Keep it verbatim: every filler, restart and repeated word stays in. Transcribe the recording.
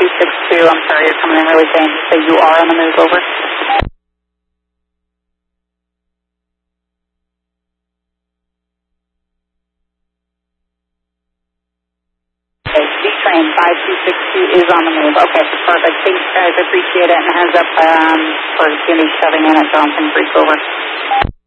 two six two, I'm sorry, you're coming in really faint. So you are on the move, over. Okay, D-Train five two six two is on the move. Okay, perfect. Thanks, guys. Appreciate it. And heads up, um, we're going to be shoving in at Johnson Creek, over.